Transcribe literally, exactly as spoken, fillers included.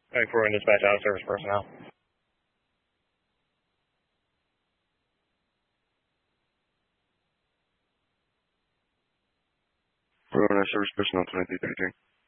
Like for dispatch out of service personnel. We're on our service personnel twenty-three thirty-three.